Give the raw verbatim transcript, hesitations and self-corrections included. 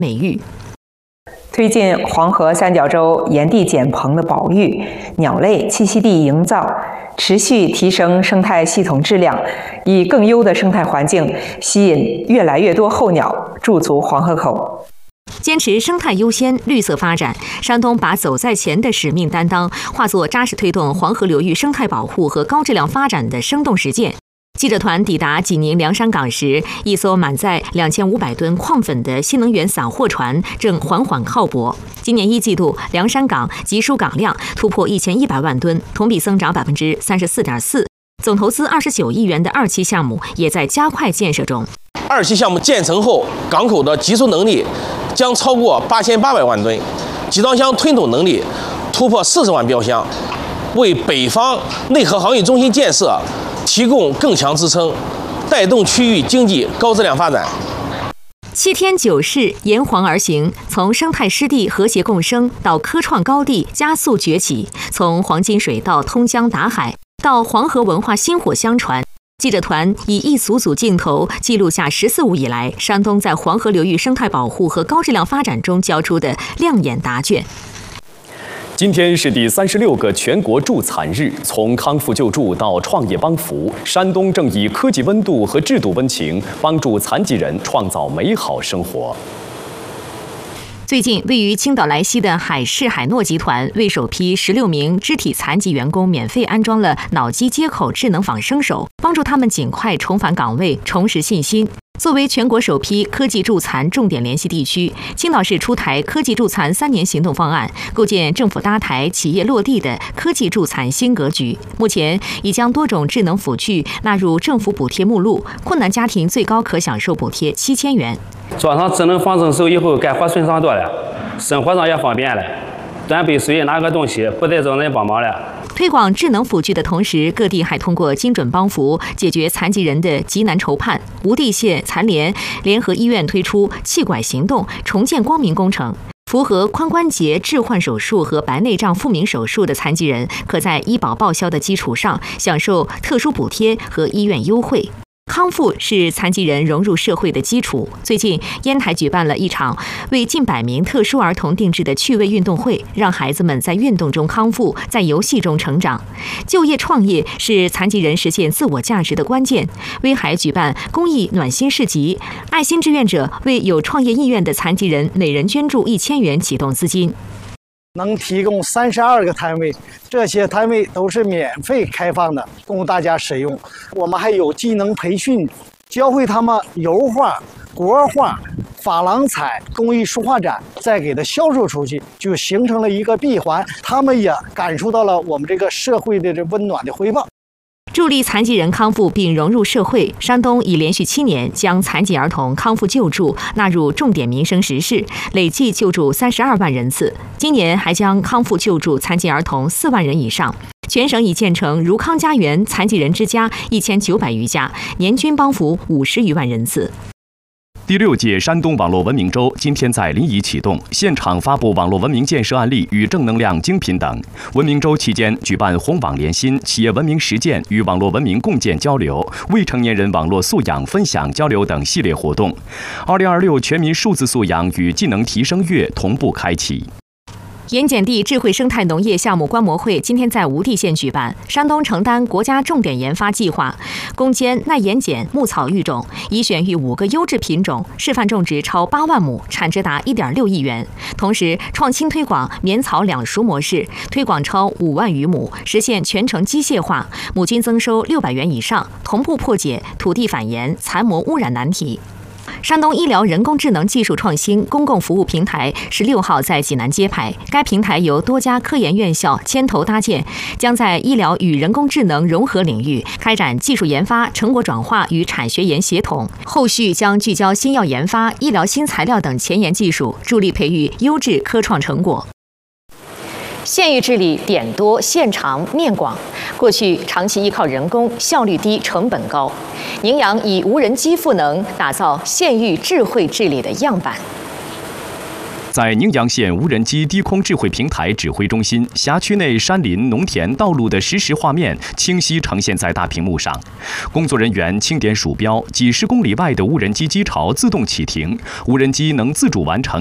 美誉。 推进黄河三角洲盐地减棚的保育、鸟类栖息地营造，持续提升生态系统质量，以更优的生态环境吸引越来越多候鸟驻足黄河口。 坚持生态优先、绿色发展，山东把走在前的使命担当化作扎实推动黄河流域生态保护和高质量发展的生动实践。记者团抵达济宁凉山港时，一艘满载两千五百吨矿粉的新能源散货船正缓缓靠泊。今年一季度，凉山港集输港量突破一千一百万吨，同比增长百分之三十四点四。总投资二十九亿元的二期项目也在加快建设中。 二期项目建成后，港口的集输能力将超过八千八百万吨，集装箱吞吐能力突破四十万标箱，为北方内河航运中心建设提供更强支撑，带动区域经济高质量发展。 七天九市沿黄而行，从生态湿地和谐共生到科创高地加速崛起，从黄金水到通江达海，到黄河文化薪火相传。记者团以一组组镜头记录下“十四五”以来山东在黄河流域生态保护和高质量发展中交出的亮眼答卷。 今天是第三十六个全国助残日，从康复救助到创业帮扶，山东正以科技温度和制度温情，帮助残疾人创造美好生活。 最近，位于青岛莱西的海事海诺集团为首批十六名肢体残疾员工免费安装了脑机接口智能仿生手，帮助他们尽快重返岗位，重拾信心。作为全国首批科技助残重点联系地区，青岛市出台科技助残三年行动方案，构建政府搭台、企业落地的科技助残新格局。目前已将多种智能辅具纳入政府补贴目录，困难家庭最高可享受补贴七千元。 装上智能仿生手以后，干活顺畅多了，生活上也方便了，端杯水拿个东西不再找人帮忙了。 推广智能辅具的同时，各地还通过精准帮扶解决残疾人的急难愁盼。吴地县残联联合医院推出气拐行动重建光明工程，符合髋关节置换手术和白内障复明手术的残疾人，可在医保报销的基础上享受特殊补贴和医院优惠。康复是残疾人融入社会的基础。最近，烟台举办了一场为近百名特殊儿童定制的趣味运动会，让孩子们在运动中康复，在游戏中成长。就业创业是残疾人实现自我价值的关键。威海举办公益暖心市集，爱心志愿者为有创业意愿的残疾人每人捐助一千元启动资金。 能提供三十二个摊位，这些摊位都是免费开放的，供大家使用。我们还有技能培训，教会他们油画、国画、珐琅彩、工艺书画展，再给它销售出去，就形成了一个闭环。他们也感受到了我们这个社会的这温暖的回报。 助力残疾人康复并融入社会，山东已连续七年将残疾儿童康复救助纳入重点民生实事，累计救助三十二万人次。今年还将康复救助残疾儿童四万人以上。全省已建成如康家园残疾人之家一千九百余家，年均帮扶五十余万人次。 第六届山东网络文明周今天在临沂启动，现场发布网络文明建设案例与正能量精品等。文明周期间举办红网联新、企业文明实践与网络文明共建交流、未成年人网络素养分享交流等系列活动。二零二六全民数字素养与技能提升月同步开启。 盐碱地智慧生态农业项目观摩会今天在吴地县举办。山东承担国家重点研发计划，攻坚耐盐碱牧草育种，已选育五个优质品种，示范种植超八万亩，产值达一点六亿元。同时，创新推广棉草两熟模式，推广超五万余亩，实现全程机械化，亩均增收六百元以上，同步破解土地反盐、残膜污染难题。山东医疗人工智能技术创新公共服务平台十六号在济南揭牌。该平台由多家科研院校牵头搭建，将在医疗与人工智能融合领域开展技术研发、成果转化与产学研协同。后续将聚焦新药研发、医疗新材料等前沿技术，助力培育优质科创成果。县域治理点多线长面广，过去长期依靠人工，效率低，成本高。宁阳以无人机赋能，打造县域智慧治理的样板。 在宁阳县无人机低空智慧平台指挥中心，辖区内山林、农田、道路的实时画面清晰呈现在大屏幕上。工作人员轻点鼠标，几十公里外的无人机机巢自动启停，无人机能自主完成